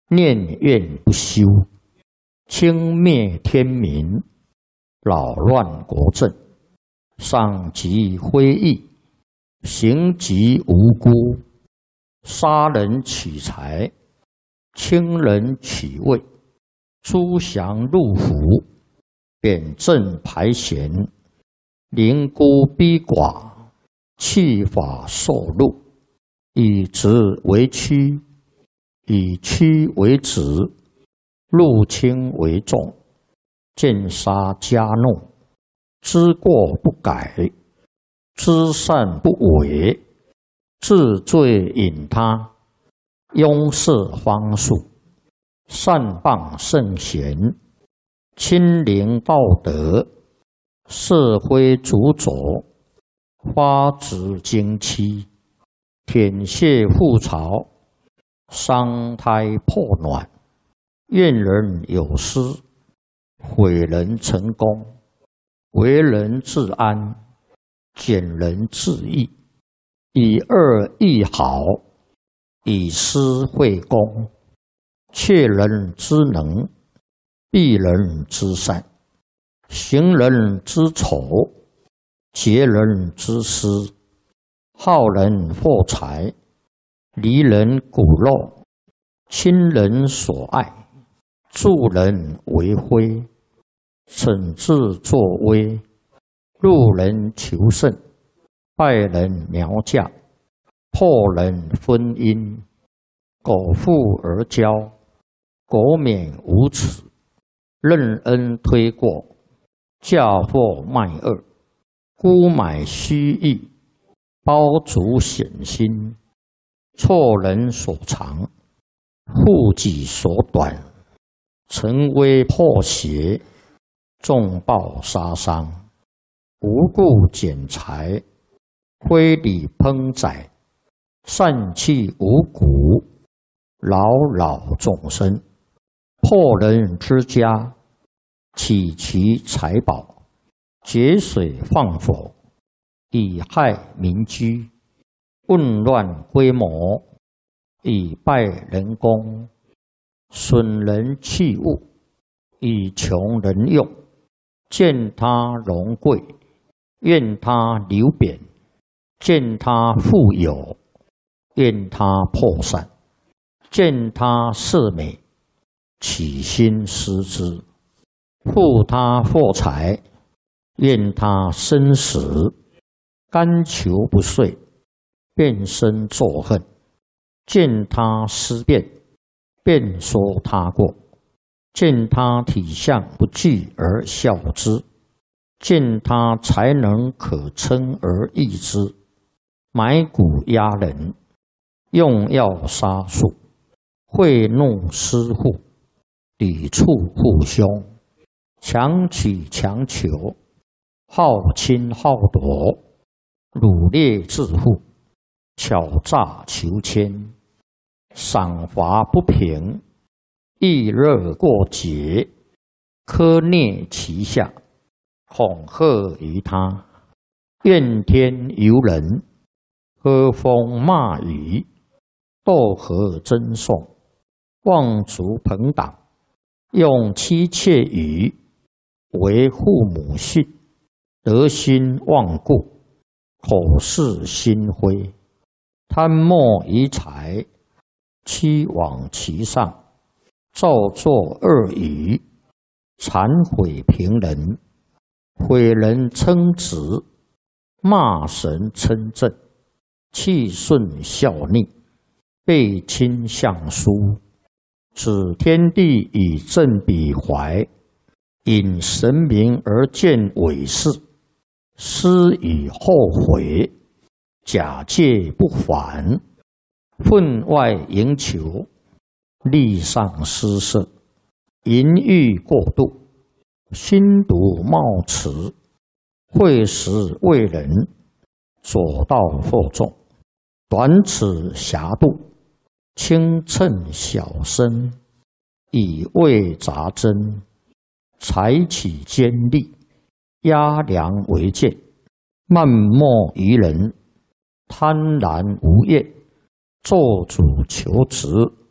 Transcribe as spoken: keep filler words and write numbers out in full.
念怨不休，轻灭天民，扰乱国政，伤及非义，行及无辜，杀人取财，轻人取位，诸降入府，贬正排贤，凌孤逼寡，弃法受禄，以直为屈，以屈为直，入轻为重，见杀加怒，知过不改，知善不为，治罪引他，拥塞方术，善谤圣贤，亲临道德，社会主佐，发指经期，舔泻覆巢，伤胎破卵，怨人有失，毁人成功，为人自安，减人自义，以恶易好，以私会公，窃人之能，避人之善，行人之丑，劫人之私，好人获财，离人骨肉，亲人所爱，助人为非，惩治作威，入人求胜，败人苗嫁，破人婚姻，苟富而骄，苟免无耻，任恩推过，嫁祸卖恶，沽买虚意，包足险心，错人所长，护己所短，陈威破邪，重暴杀伤，无故减财，非礼烹宰，散弃五谷，扰扰众生，破人之家，起其财宝，节水放火，以害民居，混乱规模，以败人功，损人器物，以穷人用，见他荣贵，怨他流贬，见他富有，怨他破散，见他色美，起心思之，护他获财，怨他生死，甘求不遂，变身作恨，见他思变，便说他过，见他体相不具而笑之，见他才能可称而易之，埋骨压人，用药杀术，贿赂施护，抵触父兄，强取强求，好侵好夺，掳掠致富，巧诈求迁，赏罚不平，易热过节，苛虐其下，恐吓于他，怨天尤人，喝风骂雨，斗和争讼，妄族朋党，用妻妾语，为父母训，德心忘故，口是心非，贪墨遗财，欺罔其上，造作恶语，谄毁平人，毁人称职，骂神称正，气顺效逆，背亲相疏，指天地以正彼怀，引神明而见伪事，思以后悔，假借不还，分外营求，力上失色，淫欲过度，心毒冒迟，会时为人，左道惑众，短尺狭度，轻称小身，以为杂针，采取尖利，压梁为剑，漫莫于人，贪婪无厌，做主求职，